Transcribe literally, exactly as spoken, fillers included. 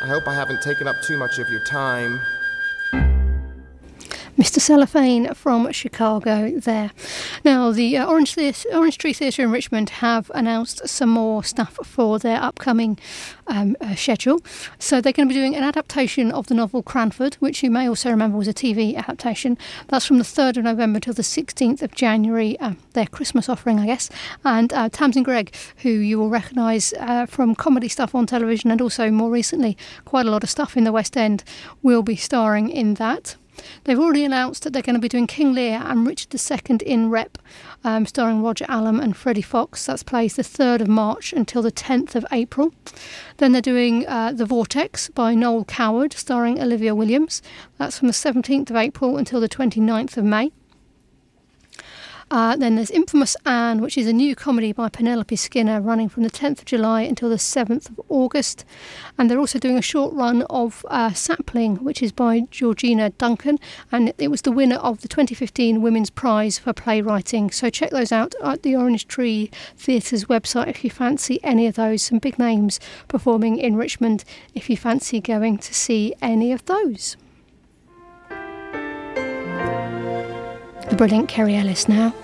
I hope I haven't taken up too much of your time. Mister Cellophane from Chicago there. Now, the uh, Orange, Theatre, Orange Tree Theatre in Richmond have announced some more stuff for their upcoming um, uh, schedule. So they're going to be doing an adaptation of the novel Cranford, which you may also remember was a T V adaptation. That's from the third of November till the sixteenth of January, uh, their Christmas offering, I guess. And uh, Tamsin Greig, who you will recognise uh, from comedy stuff on television and also more recently quite a lot of stuff in the West End, will be starring in that. They've already announced that they're going to be doing King Lear and Richard the Second in Rep, um, starring Roger Allam and Freddie Fox. That's plays the third of March until the tenth of April. Then they're doing uh, The Vortex by Noel Coward, starring Olivia Williams. That's from the seventeenth of April until the twenty-ninth of May. Uh, then there's Infamous Anne, which is a new comedy by Penelope Skinner, running from the tenth of July until the seventh of August. And they're also doing a short run of uh, Sapling, which is by Georgina Duncan, and it was the winner of the twenty fifteen Women's Prize for Playwriting. So check those out at the Orange Tree Theatre's website if you fancy any of those. Some big names performing in Richmond if you fancy going to see any of those. The brilliant Kerry Ellis now.